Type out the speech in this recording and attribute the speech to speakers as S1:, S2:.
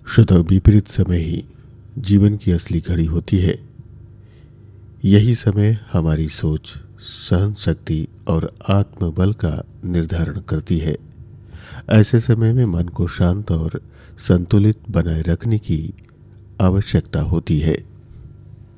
S1: शुद्ध विपरीत समय ही जीवन की असली घड़ी होती है। यही समय हमारी सोच, सहन शक्ति और आत्मबल का निर्धारण करती है। ऐसे समय में मन को शांत और संतुलित बनाए रखने की आवश्यकता होती है।